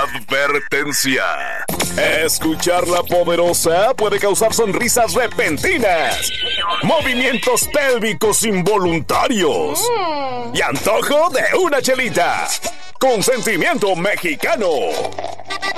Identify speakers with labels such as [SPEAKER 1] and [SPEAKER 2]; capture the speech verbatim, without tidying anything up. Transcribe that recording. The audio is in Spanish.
[SPEAKER 1] Advertencia. Escuchar la poderosa puede causar sonrisas repentinas, movimientos pélvicos involuntarios y antojo de una chelita. Consentimiento mexicano.